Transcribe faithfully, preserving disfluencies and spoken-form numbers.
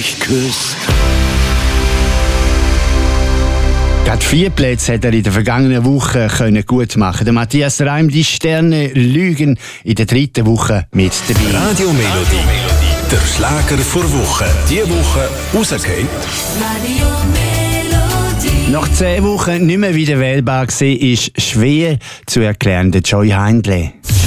mich küsst. Gerade vier Plätze hat er in der vergangenen Woche können gut machen. Der Matthias Reim, die Sterne lügen in der dritten Woche mit dabei. Radio Melodie, der Schlager vor Woche. Diese Woche rausgefallen. Radio Melodie. Nach zehn Wochen nicht mehr wieder wählbar war, ist schwer zu erklärende Joy Heindle.